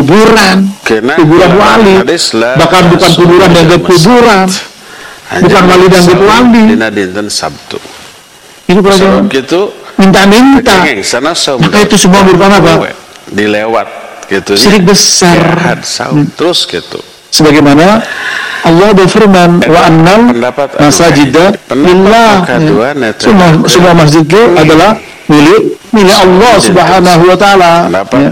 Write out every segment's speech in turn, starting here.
kuburan wali, bahkan bukan kuburan dan kuburan, bukan wali dan wali. Dinten Sabtu. Itu berarti minta-minta. Maka itu semua merupakan apa? Dilewat gitu. Syirik besar. Terus gitu. Sebagaimana Allah berfirman, wa annal masajida lillah. Semua masjid itu adalah milik Allah Subhanahu wa taala.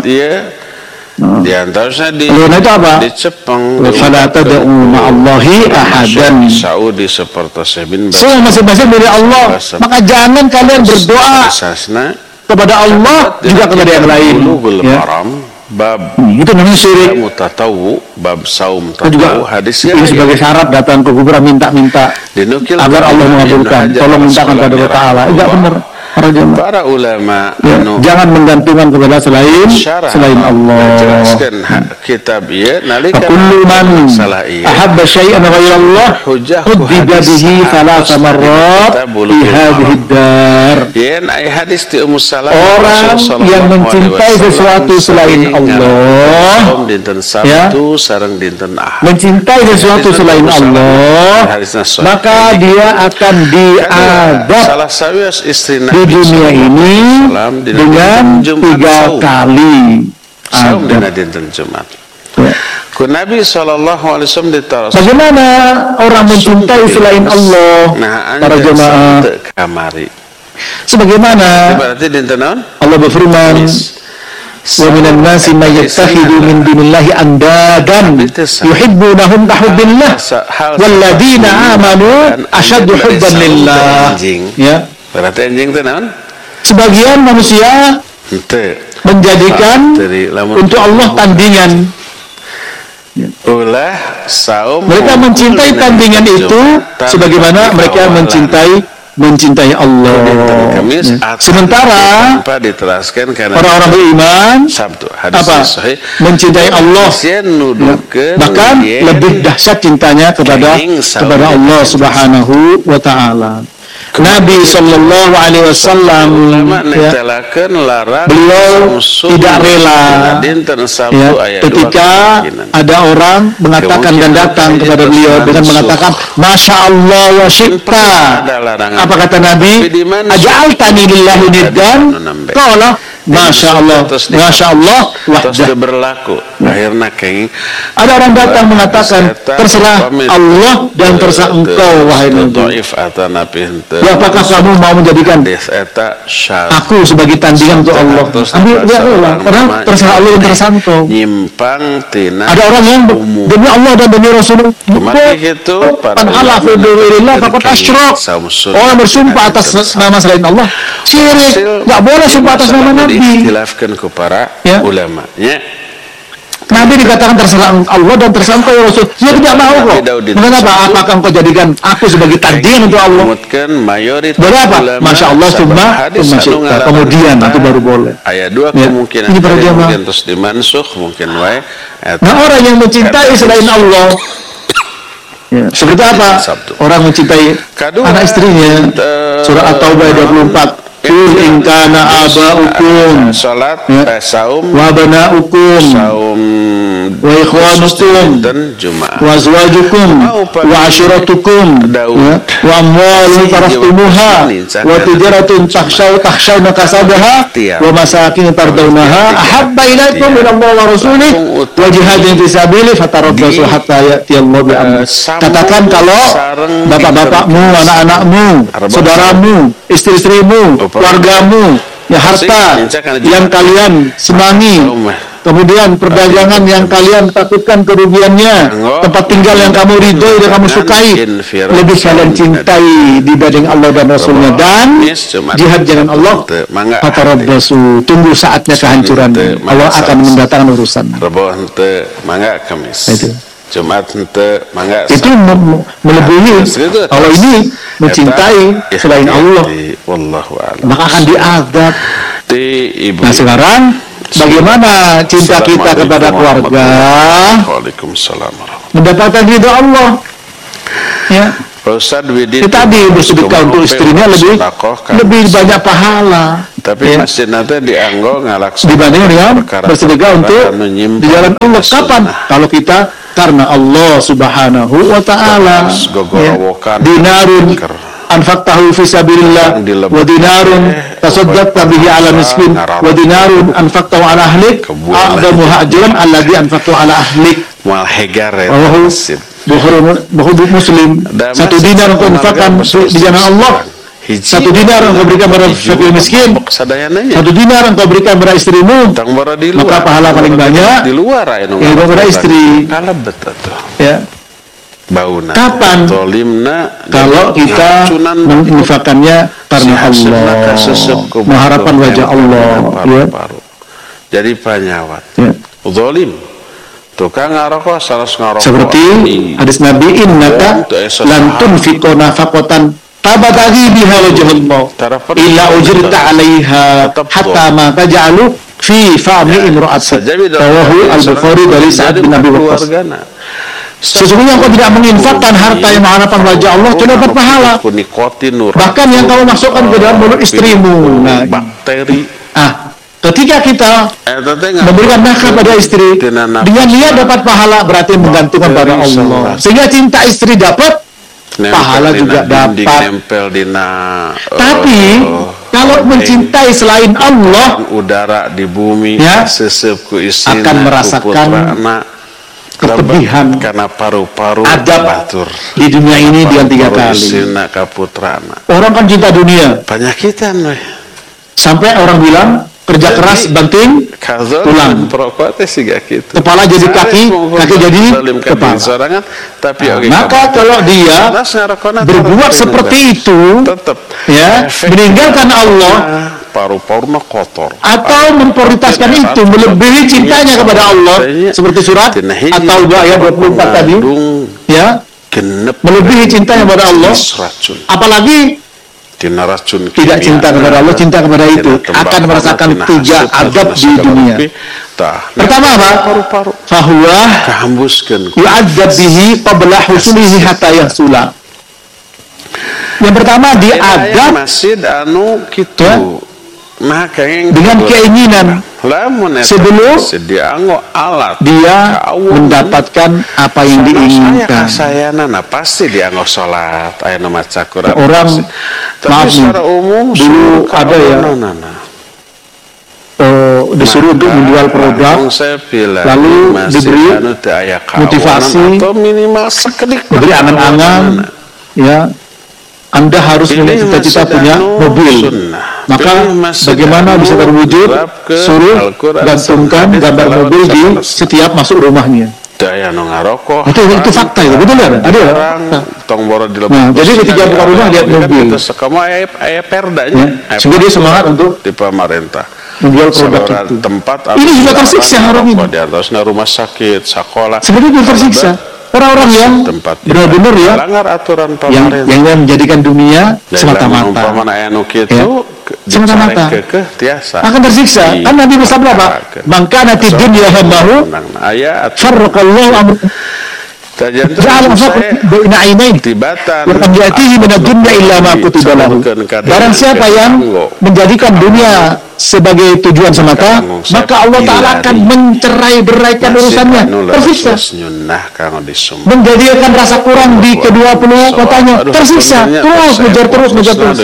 Di antaranya di Jepang, fala tad'u ma'allahi ahadan. Saudi seperti semua masing-masing milik Allah. Maka jangan kalian berdoa kepada Allah juga kepada yang lain. Bab itu namanya syirik. Bab saum juga hadisnya ini sebagai syarat datang ke kuburan minta-minta agar Allah mengabulkan. Tolong mintakan kepada Allah Taala. Enggak benar. Para ulama jangan menggantungkan kepada selain Allah. Jelaskan kitab ia nalika kullu man ahabba syai'an ghayra Allah huddiba bihi thalatha marrat fi hadhihi ad-dar. Orang yang mencintai sesuatu selain Allah, mencintai sesuatu selain Allah, maka dia akan diadab di dunia ini dengan 3 kali saum dina dinten Jumat. Ku Nabi SAW bagaimana orang mencintai selain Allah, para jemaah kamari. Sebagaimana Allah berfirman, wa minan nasi may yattakhidhu min dunillahi andadan yuhibbunahum ka hubbillah walladzina amanu ashaddu hubban lillah. Ya. Berarti anjing itu naon? Sebagian manusia menjadikan untuk Allah tandingan. Mereka mencintai tandingan itu sebagaimana mereka mencintai Allah. Sementara orang-orang beriman mencintai Allah, bahkan lebih dahsyat cintanya kepada Allah Subhanahu wa taala. Nabi Sallallahu Alaihi Wasallam beliau tidak rela ketika ada orang mengatakan dan datang kepada beliau dengan mengatakan Masya Allah wa syikta. Apa kata Nabi? Aja'altani lillahi niddan. Qala Masya Allah wahdah. Berlaku. Akhirnya ada orang datang mengatakan terserah Allah dan terserah engkau wahai Nabi. Ya, apakah kamu mau menjadikan aku sebagai tandingan untuk Allah? Ambil ya Allah, karena terserah Allah dan terserah engkau. Ada orang yang demi Allah dan demi Rasulullah orang bersumpah atas nama selain Allah syirik. Nggak boleh sumpah atas nama Nabi. Dikhilafkan ke para ulama. Nabi dikatakan terserah Allah dan terserah engkau ya Rasul. Dia tidak mau kok. Kenapa? Apakah engkau jadikan aku sebagai tandingan untuk Allah? Berapa? Masya Allah kemudian itu baru boleh. Ayat 2 kemungkinan mungkin terus dimansuh mungkin wae. Nah, orang yang mencintai selain Allah seperti apa? Orang mencintai anak istrinya. Surah At-Taubah 24. Qul in kana aba'ukum salat saum wa bana'ukum wa ikhwanukum wa azwajukum wa ashiratukum wa amwalun taraftumuha wa tijaratun takhshawna kasabaha wa masakin tardawnaha ahabba ilaikum min Allah wa rasulih wa jihadin fi sabilihi fatarabbasu hatta ya'tiyallahu bi amrih. Katakan kalau bapak-bapakmu, anak-anakmu, saudaramu, istri-istrimu, keluargamu, ya harta yang kalian senangi, kemudian perdagangan yang kalian takutkan kerugiannya, tempat tinggal yang kamu ridhoi dan kamu sukai, lebih kalian cintai dibanding Allah dan Rasulnya, dan jihad jalan Allah, fatarabbasu, tunggu saatnya kehancuran. Allah akan mendatangkan urusan. Itu Jumat itu melebihi. Kalau ini mencintai selain Allah, maka akan diazab. Nah sekarang bagaimana cinta kita kepada keluarga? Mendapatkan ridha Allah. Ya. Tadi bersedekah untuk istrinya lebih banyak pahala. Tapi masjid nanti dianggo ngalaksanakan dibanding dengan bersedekah untuk di jalan Allah. Kapan? Kalau kita karena Allah Subhanahu wa taala. Dinarun anfaqtahu fi sabilillah wa dinarun tasaddaqta bihi 'ala miskin wa dinarun anfaqtahu 'ala ahlik a'zamu ajran alladhi anfaqtahu 'ala ahlik. Mal hegar ya. Bukhari Muslim. 1 dinar engkau infakkan di jalan Allah, 1 dinar engkau berikan kepada fakir miskin, 1 dinar engkau berikan kepada istrimu, maka pahala paling banyak di luar yang kepada istri. Ya. Kapan? Kalau kita menginfakkannya karena Allah, mengharapkan wajah Allah. Ya. Jadi penyawat. Zalim. Tukang ngarokok salah ngarokok. Seperti hadis Nabi, innaka lan tunfiqu nafaqatan tabtaghi biha wajhallah illa ujirta 'alaiha hatta ma taj'alu fi fami imra'atik. Rawahu al-Bukhari dari Sa'ad bin Abi Waqqas. Sesungguhnya kau tidak menginfakkan harta yang mengharapkan wajah Allah tidak dapat pahala. Bahkan yang kau masukkan ke dalam mulut istrimu. Nah, bakteri. Ketika kita memberikan nafkah pada istri dengan niat dapat pahala, berarti menggantungkan pada Allah. Sehingga cinta istri dapat, pahala juga dapat. Tapi kalau mencintai selain Allah, udara di bumi ya, akan merasakan kepedihan karena paru-paru adab di dunia ini dengan 3 kali. Orang kan cinta dunia, penyakitan sampai orang bilang kerja keras banting tulang, kepala jadi kaki, kaki jadi kepala. Maka kalau dia berbuat seperti itu, ya, meninggalkan Allah, paru-parunya kotor, atau memprioritaskan itu melebihi cintanya kepada Allah, seperti surat At-Taubah ayat 24 tadi, ya, melebihi cintanya kepada Allah, apalagi tidak cinta kepada Allah, cinta kepada itu, akan merasakan 3 adab di dunia. Pertama apa? Fahuwa yu'adzab bihi qabla husulihi hatta yahsula. Yang pertama diadab dengan keinginan sebelum dia mendapatkan apa yang diinginkan. Pasti dianggap sholat, orang maaf nih, dulu ada ya disuruh untuk menjual produk, lalu diberi motivasi, diberi angan-angan, ya, Anda harus punya cita-cita punya mobil. Maka bagaimana bisa terwujud? Suruh gantungkan gambar mobil di setiap masuk rumahnya. Itu fakta itu, betul kan? Ada ya? Nah, jadi ketika buka rumah lihat mobil, sehingga dia semangat untuk di pemerintah menjual produk itu. Ini juga tersiksa orang ini. Rumah sakit, sekolah. Sebenarnya tersiksa. Orang-orang yang benar-benar ya, yang menjadikan dunia semata-mata, semata-mata akan tersiksa. Kan Nabi bersabda apa? Maka nanti dunia hambahu farqallahu amr. Barang siapa yang menjadikan dunia sebagai tujuan semata, maka Allah Ta'ala akan mencerai-beraikan urusannya, tersiksa. Menjadikan rasa kurang di kedua penuh kotanya, tersiksa. Terus mengejar terus.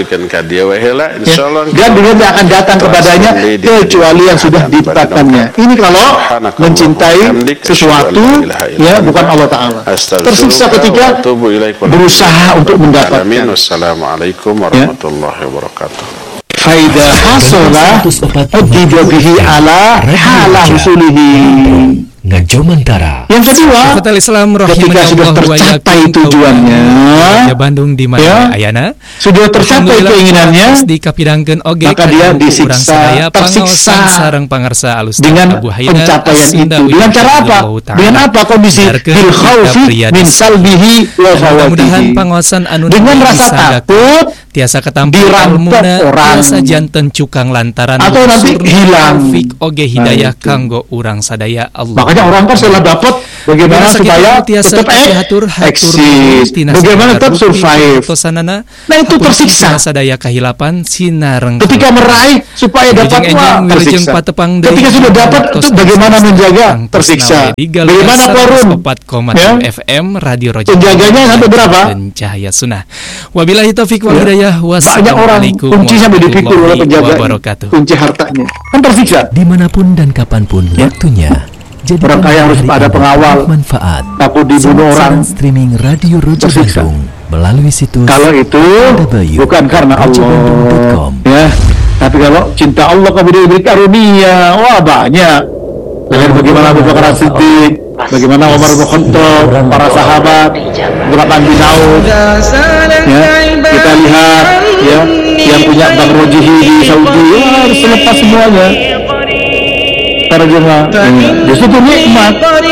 Dan dunia tidak akan datang kepadanya kecuali yang sudah ditetapkannya. Ini kalau mencintai sesuatu, ya, bukan Allah Ta'ala. Tersiksa ketika berusaha untuk mendapatkan. Assalamualaikum warahmatullahi wabarakatuh. Faidah hasolah utiba bihi ala hala husulihi. Ngajomantara. Yang kedua, ketika sudah tercapai tujuannya, Bandung di mana ayana sudah tercapai keinginannya, maka dia tersiksa sareng pangarsa alus dengan pencapaian itu. Dengan cara apa? Dengan apa kondisi? Bil khaufi min salbihi wa fawatihi. Dengan rasa takut tiasa ketampi dirampok orang tiasa janten cukang lantaran atau nanti hilang oge hidayah kanggo urang sadaya Allah. Makanya orang kan setelah dapat bagaimana supaya tetap eksis, bagaimana tetap survive. Nah itu tersiksa. Sadaya kahilapan sinareng. Ketika meraih supaya dapat tersiksa. Ketika sudah dapat itu bagaimana menjaga tersiksa. Bagaimana Korun? FM Radio Roja. Penjaganya sampai berapa? Cahaya Sunnah. Wabillahi taufiq wal hidayah. Banyak orang kunci sampai dipikul oleh penjaga. Kunci hartanya kan tersiksa. Dimanapun dan kapanpun waktunya. Jadi orang kaya harus ada pengawal. Manfaat. Takut dibunuh orang. Streaming Radio Roja Bandung melalui situs. Kalau itu bukan karena Allah, ya. Tapi kalau cinta Allah kemudian diberi karunia, wah banyak. Dan bagaimana Abu Bakar As-Siddiq, bagaimana Umar bin Khattab, para sahabat, Abdurrahman bin Auf. Ya, kita lihat ya, yang punya Bank Rojihi di Saudi, harus selepas semuanya. Para jemaah, justru itu nikmat.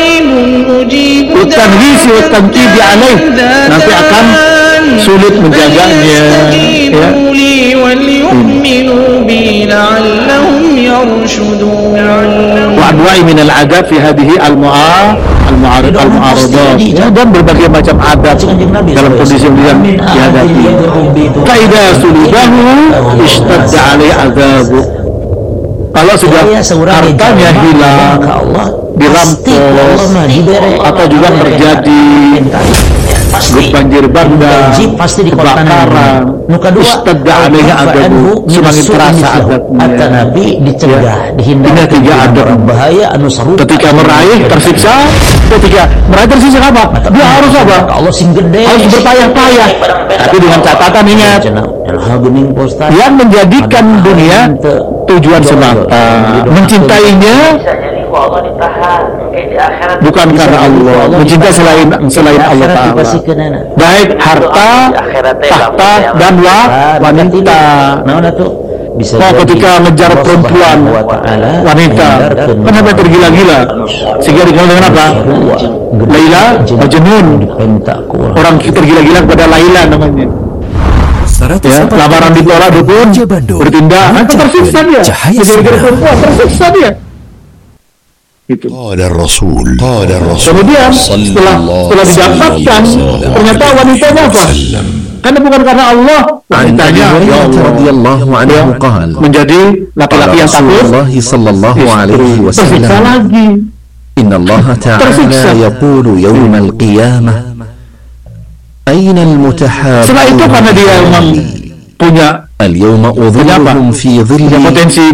Utan hisi, utan tibi alaih, nanti akan sulit menjaganya. Ya. Wa'adwa'i minal adab fi hadihi al-mu'aradat, dan berbagai macam adab dalam kondisi yang dihadapi. Fa'idha sulibahu ishtadda alaih adabu. Kalau sudah hartanya hilang, dirampok, atau juga terjadi banjir bandang, kebakaran, istadda alaihi adabu, semakin terasa adabnya. Ini tiga adab. Ketika meraih tersiksa, apa? Dia harus apa? Harus berpayah-payah. Tapi dengan catatan ingat, yang menjadikan dunia tujuan semata, mencintainya bukan karena Allah, mencintai selain Allah Ta'ala, baik harta, tahta, dan wanita. Ketika ngejar perempuan, wanita, kenapa tergila-gila? Sehingga dikenal dengan apa? Laila, Majnun. Orang tergila-gila kepada Laila namanya. Ya, lamaran ditolak dukun, bertindak, tersiksa dia. Gara-gara perempuan, tersiksa dia. Itu. Kemudian setelah didapatkan, ternyata wanitanya apa? Karena bukan karena Allah, wanitanya menjadi laki-laki yang takut, tersiksa lagi. Innallaha ta'ala yaqulu yawmal qiyamah aina al-mutahabbun. Setelah itu karena dia memang punya potensi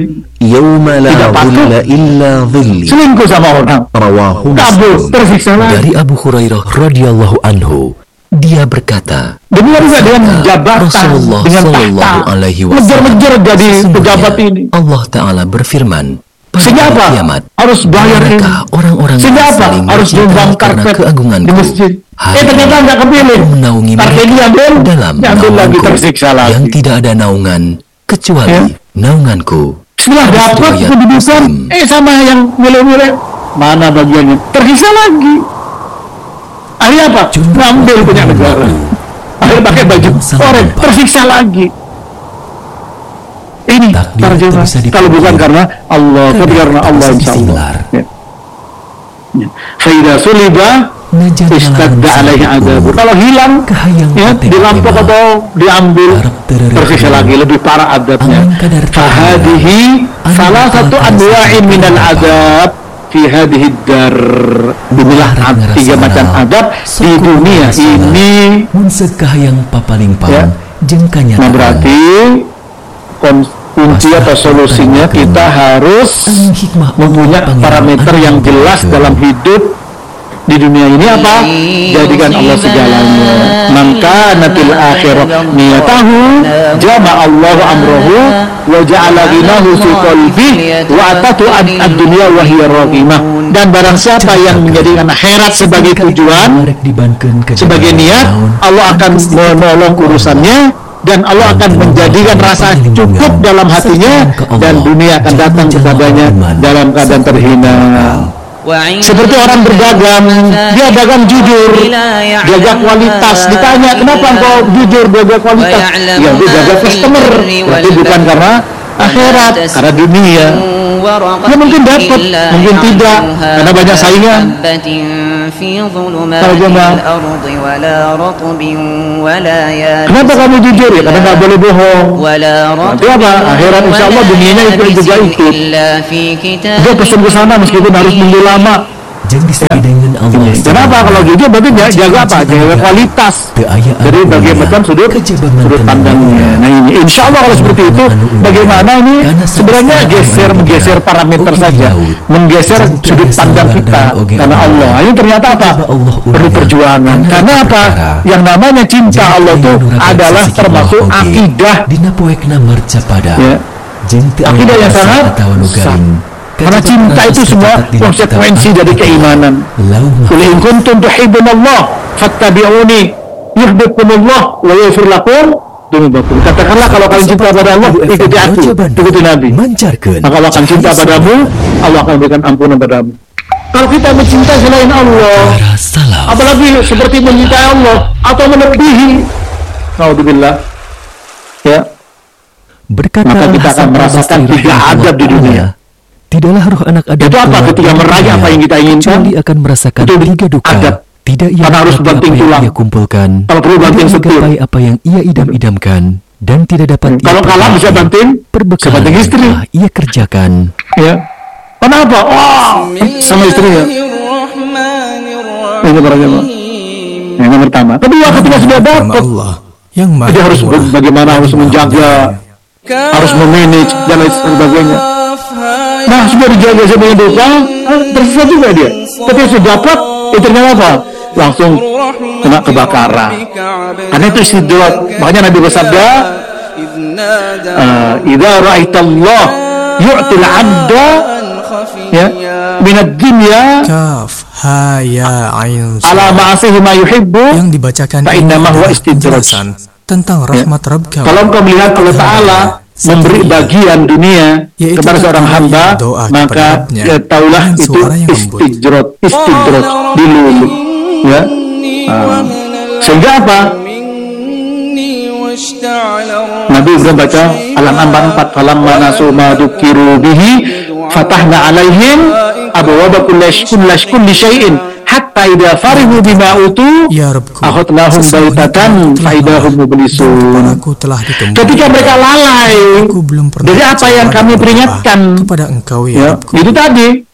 selingkuh sama orang, kabur, tersiksa lagi. Dari Abu Hurairah radhiyallahu anhu, dia berkata, demikian juga dengan jabatan, dengan tahta, ngejar-ngejar jadi pejabat ini. Allah Ta'ala berfirman, sehingga apa? Harus bayar ini. Sehingga apa? Harus nyumbang karpet di masjid. Ternyata nggak kepilih. Karpet diambil lagi, tersiksa lagi. Yang tidak ada naungan kecuali naunganku. Setelah dapat kedudukan, sama yang milih-milih, mana bagiannya? Tersiksa lagi. Akhirnya apa? Ngambil punya negara. Akhirnya pakai baju oranye, tersiksa lagi. Ini terjemah. Kalau bukan karena Allah, tapi karena Allah insyaallah. Faidah sulibah istadda alaihi adabu. Kalau hilang, ya, dirampok atau diambil, tersiksa lagi, lebih parah adabnya. Fahadihi salah satu anwa'in minal adab fi hadhihi dar. Inilah tiga macam adab di dunia ini. Ya. Nah, berarti kunci atau solusinya kita harus mempunyai parameter yang jelas dalam hidup di dunia ini apa? Jadikan Allah segalanya. Maka natil akhirah niyatahu jama' Allah amrohu wa ja'ala ghinahu fi qalbihi wa atatu ad-dunya wa hiya raqimah. Dan barang siapa yang menjadikan akhirat sebagai tujuan, sebagai niat, Allah akan menolong urusannya, dan Allah akan menjadikan rasa cukup dalam hatinya, dan dunia akan datang kepadanya dalam keadaan terhina. Seperti orang berdagang, dia dagang jujur, jaga kualitas. Ditanya, kenapa engkau jujur jaga kualitas? Ya, dia jaga customer. Berarti bukan karena akhirat, karena dunia. Ya mungkin dapat, mungkin tidak, karena banyak saingan. Kalau jemaah, kenapa kamu jujur? Ya karena nggak boleh bohong. Nanti apa? Akhirat insya Allah dunianya itu juga ikut. Dia pesan ke sana meskipun harus menunggu lama. Kenapa kalau jujur berarti jaga apa? Jaga kualitas. Jadi bagaimana sudut pandangnya. Nah ini insya Allah kalau seperti itu, bagaimana ini sebenarnya menggeser parameter saja, menggeser sudut pandang kita karena Allah. Ini ternyata apa? Perlu perjuangan. Karena apa? Yang namanya cinta Allah itu adalah termasuk akidah. Ya. Akidah yang sangat sah. Karena cinta itu semua konsekuensi dari keimanan. Qul in kuntum tuhibbunallah fattabi'uni yuhibbukumullah wa yaghfir lakum dzunubakum. Katakanlah kalau kalian cinta pada Allah, ikuti aku, ikuti Nabi. Maka Allah akan cinta padamu, Allah akan berikan ampunan padamu. Kalau kita mencintai selain Allah, apalagi seperti mencintai Allah atau melebihi, naudzubillah, ya, maka kita akan merasakan 3 adab di dunia. Tidaklah roh anak Adam itu apa? Ketika meraih apa yang kita inginkan, kecuali akan merasakan 3 duka. Tidak ia harus banting tulang. Ia kumpulkan. Kalau perlu banting setir. Apa yang ia idam-idamkan dan tidak dapat. Kalau kalah bisa banting. Banting istri. Ia kerjakan. Ya. Kenapa? Sama istrinya. Ini para jemaah. Yang pertama. Kedua, ketika sudah dapat, dia harus bagaimana harus menjaga, harus memanage dan lain sebagainya. Nah, sudah dijaga sebagai dosa, tersesat juga dia. Tapi sudah dapat, itu ternyata apa? Langsung kena kebakaran. Karena itu istidrat. Makanya Nabi bersabda, "Idza ra'aitallah yu'til 'abda ya minad dunya ala ma'asihi ma yuhibbu yang dibacakan fa inna ma huwa istidrat." Tentang rahmat Rabb kau. Kalau engkau melihat Allah Ta'ala memberi bagian dunia kepada seorang hamba, maka taulah itu istidrat dilulu, ya. Sehingga apa? Nabi Ibrahim baca Al-An'am 4, falamma nasu ma dukiru bihi fatahna alaihim abwaaba kulli syai'in hatta idza farihu bima utu akhadnahum baitatan faidahum mublisun. Ketika mereka lalai dari apa yang kami peringatkan kepada engkau, ya, itu tadi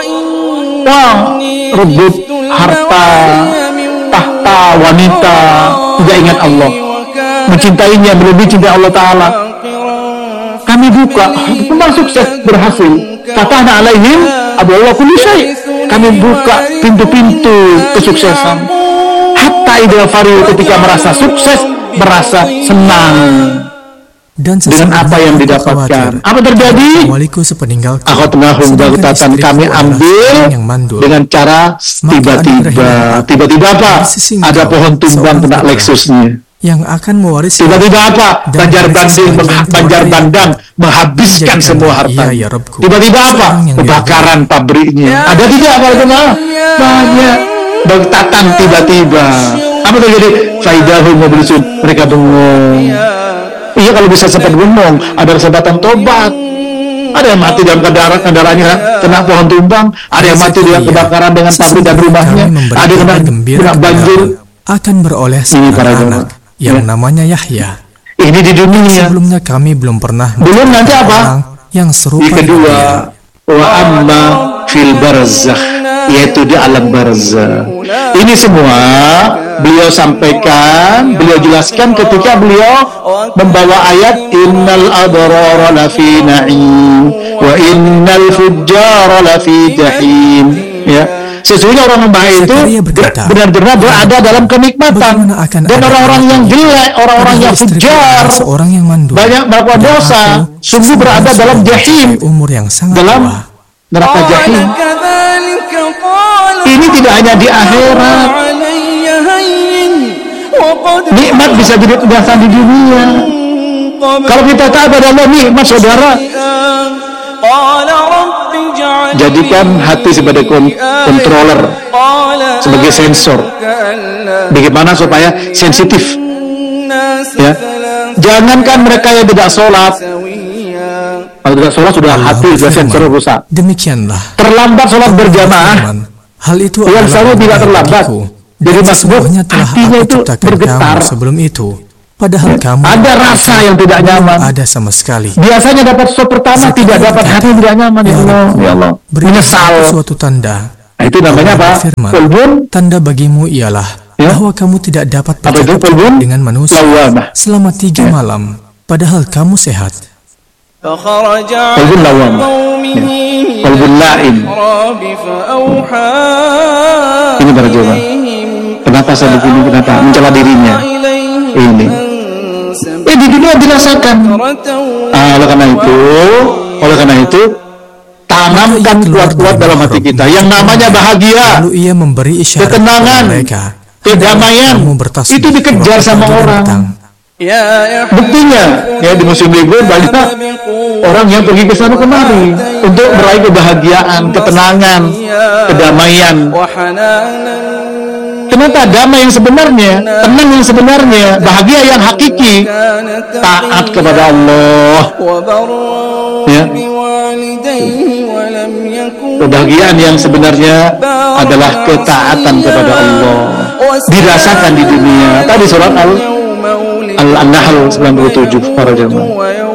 rebut harta, tahta, wanita, tidak ingat Allah, mencintainya melebihi cinta Allah Ta'ala. Kami buka peluang sukses, berhasil. Fatahna alaihim abwaaba kulli syai'. Kami buka pintu-pintu kesuksesan. Hatta idza farihu, ketika merasa sukses, merasa senang dengan apa yang didapatkan. Apa terjadi? Akhadnahum baghtatan, kami ambil dengan cara tiba-tiba. Tiba-tiba apa? Ada pohon tumbang kena Lexusnya. Yang akan mewarisi. Tiba-tiba apa? Banjar Bandang menghabiskan semua harta. Tiba-tiba apa? Kebakaran pabriknya. Ada tidak Pak Jemaah? Banyak. Baghtatan tiba-tiba. Apa terjadi? Faidahum mublisun. Mereka bengong. Iya, kalau bisa sempat bengong, ada kesempatan tobat. Ada yang mati dalam kendaraannya kena pohon tumbang. Ada yang mati dalam kebakaran dengan pabrik dan rumahnya. Ada yang kena banjir. Akan beroleh anak yang namanya Yahya. Ini di dunia. Sebelumnya kami belum pernah. Belum nanti apa? Yang serupa. Yang kedua, wa amma fil barzakh, yaitu di alam barzakh. Ini semua beliau sampaikan, beliau jelaskan ketika beliau membawa ayat innal abrara lafi na'im wa innal fujjara lafi jahim. Ya. Sesungguhnya orang baik itu benar-benar berada dalam kenikmatan, dan orang-orang yang jelek, orang-orang yang fujar, banyak melakukan dosa, sungguh berada dalam jahim, dalam neraka jahim. Ini tidak hanya di akhirat, nikmat bisa jadi kebiasaan di dunia. Kalau kita taat pada Allah, nikmat saudara. jadikan hati sebagai controller, sebagai sensor. Bagaimana supaya sensitif? Ya, jangankan mereka yang tidak sholat. Kalau tidak sholat sudah hati, sudah sensor rusak. Demikianlah. Terlambat sholat berjamaah. Hal itu yang selalu tidak terlambat. Jadi masbuk hatinya itu bergetar sebelum itu. Padahal kamu ada rasa yang tidak nyaman. Ada sama sekali. Biasanya dapat sop pertama tidak dapat hati tidak nyaman. Ya Allah. Menyesal. Suatu tanda. Nah, itu namanya apa? Qalbun. Tanda bagimu ialah bahwa kamu tidak dapat bercakap dengan manusia selama 3 malam. Padahal kamu sehat. Qalbun lawam. Qalbun la'im. Ini para jemaah. Kenapa saya begini? Kenapa mencela dirinya? Ini. Di dunia dirasakan. Oleh karena itu, tanamkan kuat-kuat dalam hati kita yang namanya bahagia, lalu ia memberi isyarat ketenangan, kedamaian. Itu dikejar sama orang. Buktinya, ya di musim libur banyak orang yang pergi ke sana kemari untuk meraih kebahagiaan, ketenangan, kedamaian. Ternyata damai yang sebenarnya, tenang yang sebenarnya, bahagia yang hakiki, taat kepada Allah. Ya. Kebahagiaan yang sebenarnya adalah ketaatan kepada Allah. Dirasakan di dunia. Tadi surat Al-Nahl 97 para jemaah.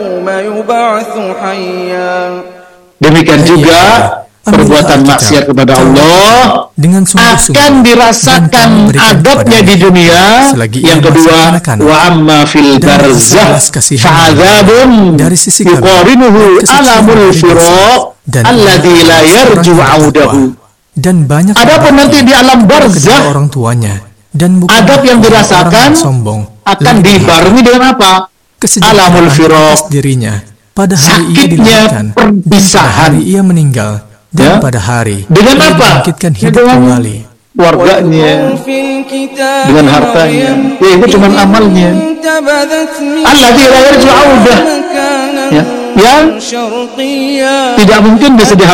Demikian juga perbuatan maksiat kepada Allah akan dirasakan adabnya di dunia. Yang kedua, wa amma fil barzah fa'adzabun yuqarinuhu alamul firaq alladzi la yarju 'audahu. Dan banyak adapun nanti di alam barzah orang tuanya dan adab yang dirasakan akan dibarengi dengan apa? Alamul firaq, dirinya pada hari sakitnya perpisahan, ia meninggal. Dan pada hari dengan apa? Dengan keluarganya, dengan hartanya, ya itu cuma amalnya. Alladzi la yarju 'audah, ya, yang tidak mungkin bisa